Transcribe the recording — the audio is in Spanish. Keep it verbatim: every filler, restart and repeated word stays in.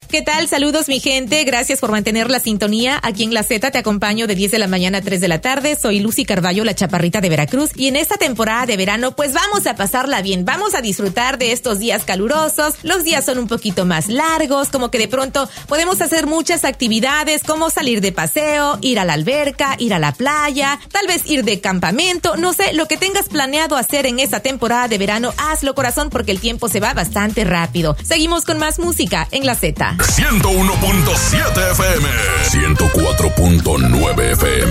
¿Qué tal? Saludos, mi gente. Gracias por mantener la sintonía. Aquí en La Z te acompaño de diez de la mañana a tres de la tarde. Soy Lucy Carballo, la chaparrita de Veracruz. Y en esta temporada de verano, pues vamos a pasarla bien. Vamos a disfrutar de estos días calurosos. Los días son un poquito más largos, como que de pronto podemos hacer muchas actividades, como salir de paseo, ir a la alberca, ir a la playa, tal vez ir de campamento. No sé, lo que tengas planeado hacer en esta temporada de verano, hazlo, corazón, porque el tiempo se va bastante rápido. Seguimos con más música en La Z. ciento uno punto siete F M, ciento cuatro punto nueve F M.